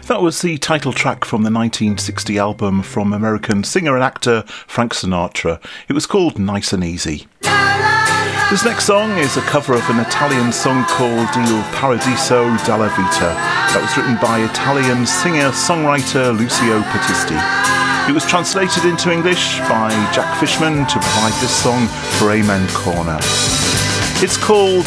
That was the title track from the 1960 album from American singer and actor Frank Sinatra. It was called Nice and Easy. This next song is a cover of an Italian song called Il Paradiso della Vita. That was written by Italian singer-songwriter Lucio Battisti. It was translated into English by Jack Fishman to provide this song for Amen Corner. It's called